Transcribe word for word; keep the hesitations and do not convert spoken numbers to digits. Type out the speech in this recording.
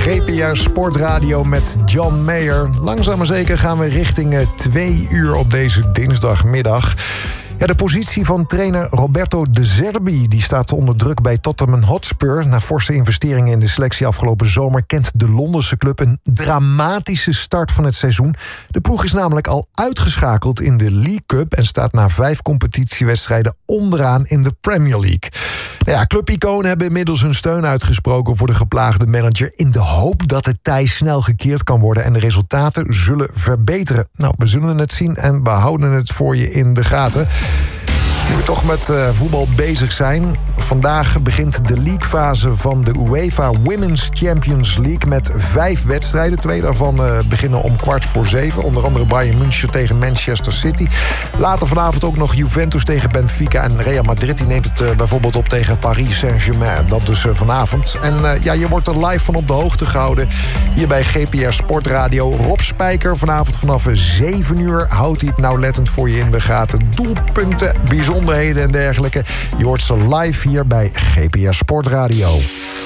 G P R Sportradio met John Mayer. Langzaam maar zeker gaan we richting twee uur op deze dinsdagmiddag. Ja, de positie van trainer Roberto De Zerbi die staat onder druk bij Tottenham Hotspur. Na forse investeringen in de selectie afgelopen zomer kent de Londense club een dramatische start van het seizoen. De ploeg is namelijk al uitgeschakeld in de League Cup en staat na vijf competitiewedstrijden onderaan in de Premier League. Nou ja, clubiconen hebben inmiddels hun steun uitgesproken voor de geplaagde manager in de hoop dat het tij snel gekeerd kan worden en de resultaten zullen verbeteren. Nou, we zullen het zien en we houden het voor je in de gaten. Nu we toch met uh, voetbal bezig zijn. Vandaag begint de leaguefase van de UEFA Women's Champions League met vijf wedstrijden. Twee daarvan uh, beginnen om kwart voor zeven. Onder andere Bayern München tegen Manchester City. Later vanavond ook nog Juventus tegen Benfica. En Real Madrid die neemt het uh, bijvoorbeeld op tegen Paris Saint-Germain. Dat dus uh, vanavond. En uh, ja, je wordt er live van op de hoogte gehouden. Hier bij G P R Sportradio. Rob Spijker vanavond vanaf zeven uur. Houdt hij het nauwlettend voor je in de gaten. Doelpunten, bijzonderheden en dergelijke. Je hoort ze live hier bij G P R Sportradio.